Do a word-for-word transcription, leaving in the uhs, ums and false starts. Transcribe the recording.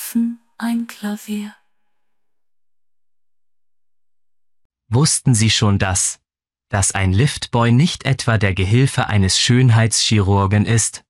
kaufen ein Klavier. Wussten Sie schon das, dass ein Liftboy nicht etwa der Gehilfe eines Schönheitschirurgen ist,